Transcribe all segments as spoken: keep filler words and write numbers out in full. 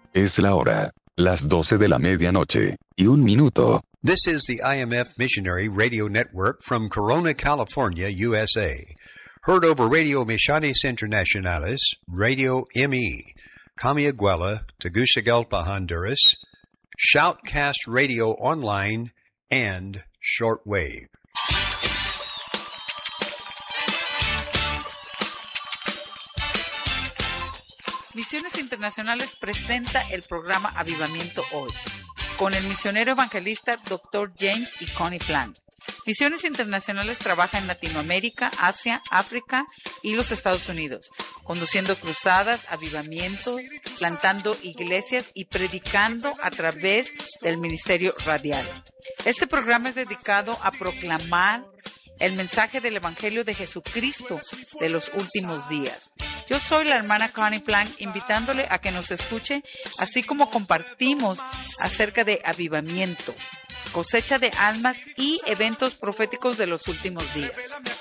Es la hora, las doce de la medianoche, y un minuto. This is the I M F Missionary Radio Network from Corona, California, U S A. Heard over Radio Misiones Internacionales, Radio M E, Camiaguela, Tegucigalpa, Honduras, Shoutcast Radio Online, and Shortwave. Misiones Internacionales presenta el programa Avivamiento Hoy, con el misionero evangelista doctor James y Connie Plank. Misiones Internacionales trabaja en Latinoamérica, Asia, África y los Estados Unidos, conduciendo cruzadas, avivamientos, plantando iglesias y predicando a través del ministerio radial. Este programa es dedicado a proclamar el mensaje del Evangelio de Jesucristo de los últimos días. Yo soy la hermana Connie Plank, invitándole a que nos escuche, así como compartimos acerca de avivamiento, cosecha de almas y eventos proféticos de los últimos días.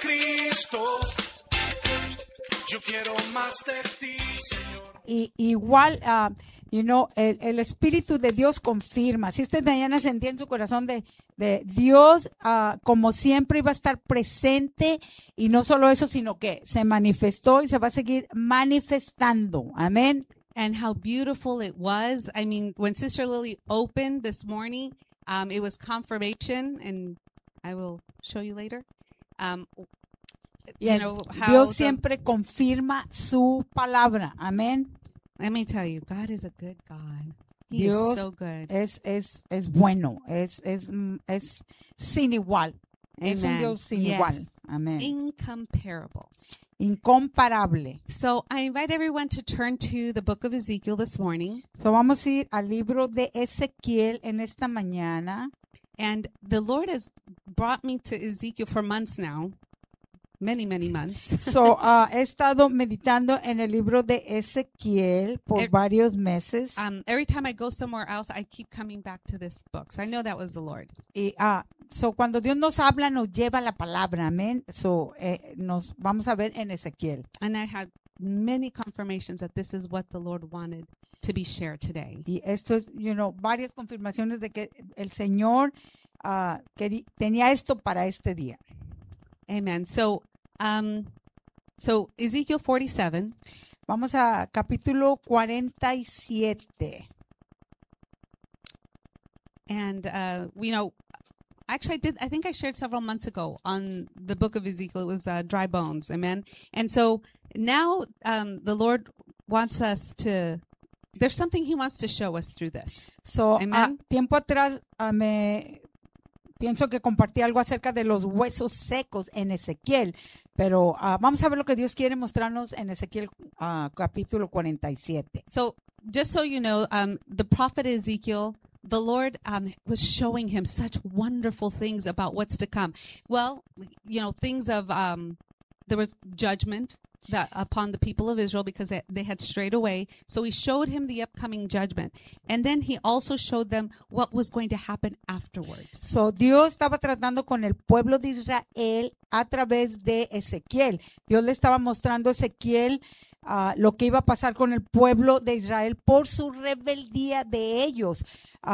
Y igual, uh, you know, el, el Espíritu de Dios confirma. Si usted mañana sentía en su corazón de, de Dios, uh, como siempre iba a estar presente, y no solo eso, sino que se manifestó y se va a seguir manifestando. Amén. And how beautiful it was. I mean, when Sister Lily opened this morning, um, it was confirmation, and I will show you later. Um, you know, Dios siempre confirma su palabra. Amén. Let me tell you, God is a good God. He Dios is so good. Es, es, es bueno, es, es, es sin igual. Amen. Es un Dios sin yes. igual. Amén. Incomparable. Incomparable. So I invite everyone to turn to the book of Ezekiel this morning. So vamos a ir al libro de Ezequiel en esta mañana. And the Lord has brought me to Ezekiel for months now. Many, many months. So, uh, he estado meditando en el libro de Ezequiel por Every, varios meses. Um, every time I go somewhere else, I keep coming back to this book. So I know that was the Lord. Y uh, so cuando Dios nos habla, nos lleva la palabra, amén. So, eh, nos vamos a ver en Ezequiel. And I had many confirmations that this is what the Lord wanted to be shared today. Y esto es, you know, varias confirmaciones de que el Señor uh, quería, tenía esto para este día. Amen. So, um, so Ezekiel forty-seven. Vamos a capítulo cuarenta y siete. And, uh, you know, actually I did, I think I shared several months ago on the book of Ezekiel. It was uh, dry bones. Amen. And so now um, the Lord wants us to, there's something he wants to show us through this. So, Amen. uh, tiempo atrás uh, me pienso que compartí algo acerca de los huesos secos en Ezequiel, pero uh, vamos a ver lo que Dios quiere mostrarnos en Ezequiel uh, capítulo cuarenta y siete. So, just so you know, um, the prophet Ezekiel, the Lord um, was showing him such wonderful things about what's to come. Well, you know, things of, um, there was judgment that upon the people of Israel because they, they had strayed away. So he showed him the upcoming judgment. And then he also showed them what was going to happen afterwards. So Dios estaba tratando con el pueblo de Israel a través de Ezequiel. Dios le estaba mostrando a Ezequiel uh, lo que iba a pasar con el pueblo de Israel por su rebeldía de ellos. Uh,